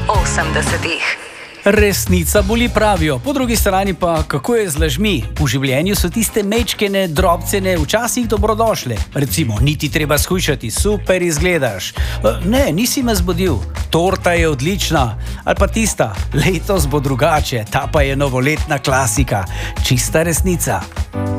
80-ih. Resnica boli, pravijo, po drugi strani pa kako je z lažmi. V življenju so tiste mečkene, drobcene, včasih dobrodošle. Recimo, niti treba shujšati, super izgledaš. Ne, nisi me zbudil, torta je odlična. Ali pa tista, letos bo drugače, ta pa je novoletna klasika. Čista resnica.